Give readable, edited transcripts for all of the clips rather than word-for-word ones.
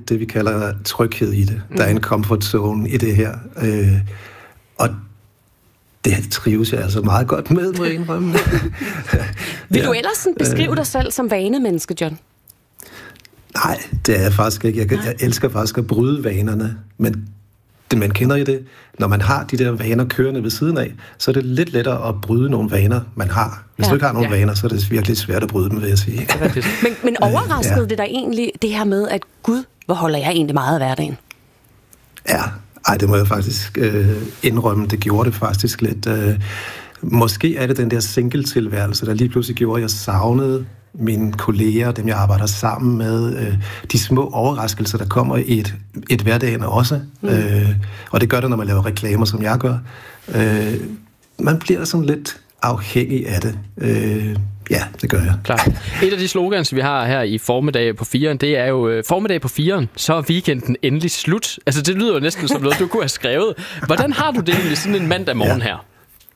lidt det, vi kalder tryghed i det. Der er en comfort zone i det her. Og det trives jeg altså meget godt med, må jeg indrømme. Vil du ellers sådan beskrive dig selv som vanemenneske, John? Nej, det er jeg faktisk ikke. Jeg elsker faktisk at bryde vanerne, men det, man kender i det, når man har de der vaner kørende ved siden af, så er det lidt lettere at bryde nogle vaner, man har. Hvis du ikke har nogle vaner, så er det virkelig svært at bryde dem, vil jeg sige. Men overraskede det dig egentlig, det her med, at Gud, hvor holder jeg egentlig meget af hverdagen? Ja, det må jeg faktisk indrømme. Det gjorde det faktisk lidt. Måske er det den der single-tilværelse, der lige pludselig gjorde, at jeg savnede mine kolleger, dem jeg arbejder sammen med, de små overraskelser, der kommer i et hverdagen også. Og det gør det, når man laver reklamer, som jeg gør. Man bliver sådan lidt afhængig af det. Ja, det gør jeg. Klar. Et af de slogans, vi har her i Formiddag på 4'eren, det er jo Formiddag på 4'eren, så er weekenden endelig slut. Altså, det lyder jo næsten som noget, du kunne have skrevet. Hvordan har du det egentlig sådan en mandag morgen her?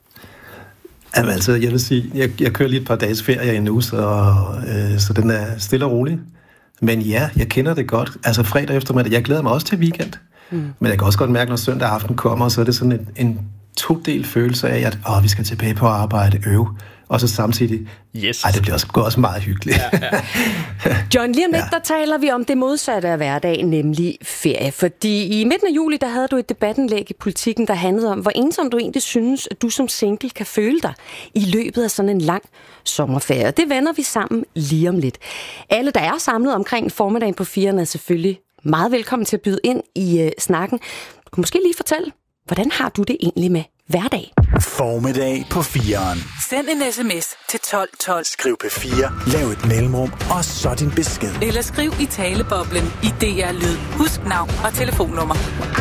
Jamen, altså, jeg vil sige, jeg kører lige et par dages ferie endnu, så den er stille og rolig. Men ja, jeg kender det godt. Altså fredag eftermiddag, jeg glæder mig også til weekend. Men jeg kan også godt mærke, når søndag aften kommer, så er det sådan en todel følelse af, at vi skal tilbage på arbejde, øve. Og så samtidig, det bliver også meget hyggeligt. John, lige om lidt, der taler vi om det modsatte af hverdagen, nemlig ferie. Fordi i midten af juli, der havde du et debatindlæg i Politikken, der handlede om, hvor ensom du egentlig synes, at du som single kan føle dig i løbet af sådan en lang sommerferie. Det vender vi sammen lige om lidt. Alle, der er samlet omkring Formiddagen på 4'eren, er selvfølgelig meget velkommen til at byde ind i snakken. Du kan måske lige fortælle, hvordan har du det egentlig med hverdag? Formiddag på 4'eren. Send en sms til 1212. Skriv P4, lav et mellemrum, og så din besked. Eller skriv i taleboblen i DR Lyd. Husk navn og telefonnummer.